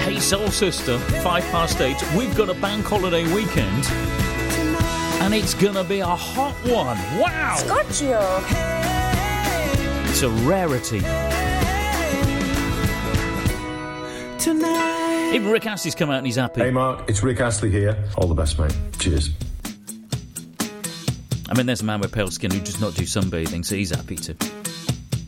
Hey Soul Sister, 8:05. We've got a bank holiday weekend, and it's gonna be a hot one. Wow! Scotchio! It's a rarity. Tonight. Even Rick Astley's come out and he's happy. Hey Mark, it's Rick Astley here. All the best, mate. Cheers. I mean, there's a man with pale skin who does not do sunbathing, so he's happy too.